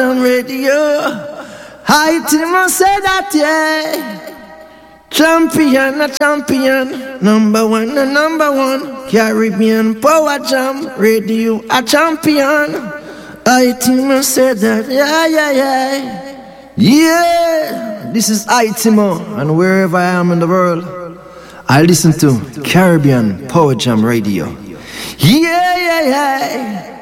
on radio. I Timo say that, yeah. Champion, a champion. Number one, a number one. Caribbean Power Jam Radio, a champion. I Timo say that, yeah, yeah, yeah. Yeah, this is I Timo, and wherever I am in the world, I listen to Caribbean Power Jam Radio. Yeah, yeah, yeah.